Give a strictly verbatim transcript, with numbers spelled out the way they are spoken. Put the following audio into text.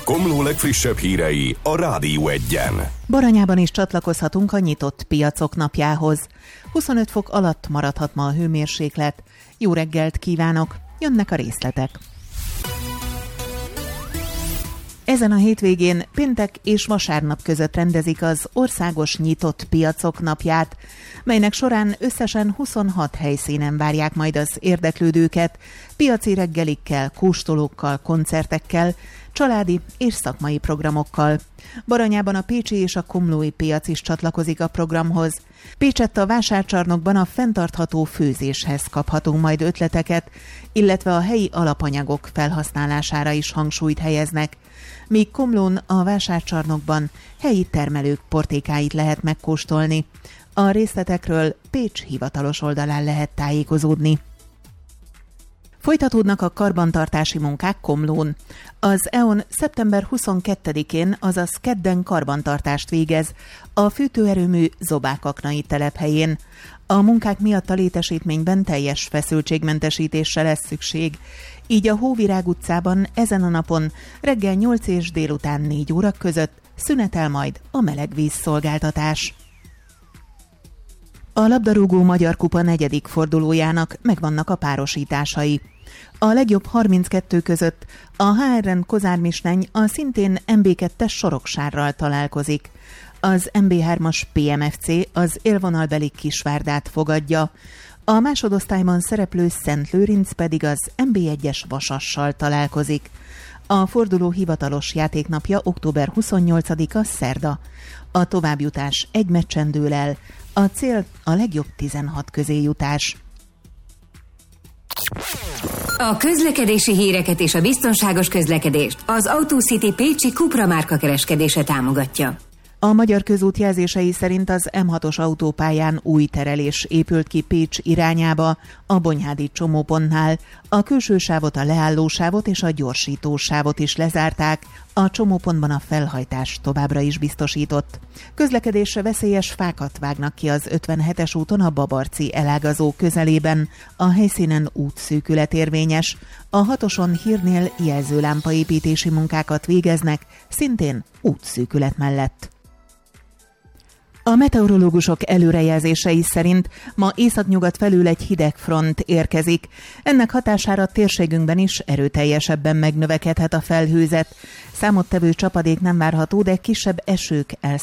Komló legfrissebb hírei a Rádió Egyen. Baranyában is csatlakozhatunk a nyitott piacok napjához. huszonöt fok alatt maradhat ma a hőmérséklet. Jó reggelt kívánok, jönnek a részletek. Ezen a hétvégén péntek és vasárnap között rendezik az Országos Nyitott Piacok napját, melynek során összesen huszonhat helyszínen várják majd az érdeklődőket, piaci reggelikkel, kóstolókkal, koncertekkel, családi és szakmai programokkal. Baranyában a pécsi és a komlói piac is csatlakozik a programhoz. Pécsett a vásárcsarnokban a fenntartható főzéshez kaphatunk majd ötleteket, illetve a helyi alapanyagok felhasználására is hangsúlyt helyeznek, míg Komlón a vásárcsarnokban helyi termelők portékáit lehet megkóstolni. A részletekről Pécs hivatalos oldalán lehet tájékozódni. Folytatódnak a karbantartási munkák Komlón. Az é o en szeptember huszonkettedikén, azaz kedden karbantartást végez a fűtőerőmű Zobák-Aknai telephelyén. A munkák miatt a létesítményben teljes feszültségmentesítésre lesz szükség, így a Hóvirág utcában ezen a napon reggel nyolc és délután négy óra között szünetel majd a melegvíz szolgáltatás. A labdarúgó Magyar Kupa negyedik fordulójának megvannak a párosításai. A legjobb harminckettő között a há er en Kozármisneny a szintén em bé kettes Soroksárral találkozik. Az em bé hármas pé em ef cé az élvonalbeli Kisvárdát fogadja. A másodosztályban szereplő Szent Lőrinc pedig az em bé egyes Vasassal találkozik. A forduló hivatalos játéknapja október huszonnyolcadika szerda. A továbbjutás egy meccsen dől el. A cél a legjobb tizenhat közé jutás. A közlekedési híreket és a biztonságos közlekedést az Autocity pécsi Cupra márka kereskedése támogatja. A Magyar Közút jelzései szerint az em hatos autópályán új terelés épült ki Pécs irányába, a Bonyhádi csomópontnál. A külső sávot, a leállósávot és a gyorsítósávot is lezárták, a csomópontban a felhajtás továbbra is biztosított. Közlekedésre veszélyes fákat vágnak ki az ötvenhetes úton a Babarci elágazó közelében, a helyszínen útszűkület érvényes. A hatoson hírnél jelzőlámpaépítési munkákat végeznek, szintén útszűkület mellett. A meteorológusok előrejelzései szerint ma északnyugat felül egy hideg front érkezik. Ennek hatására térségünkben is erőteljesebben megnövekedhet a felhőzet. Számottevő csapadék nem várható, de kisebb esők